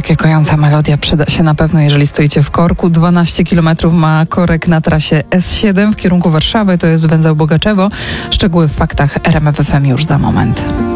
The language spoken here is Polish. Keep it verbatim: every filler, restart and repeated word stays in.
Takie kojąca melodia przyda się na pewno, jeżeli stoicie w korku. dwanaście kilometrów ma korek na trasie S siedem w kierunku Warszawy. To jest węzeł Bogaczewo. Szczegóły w faktach R M F F M już za moment.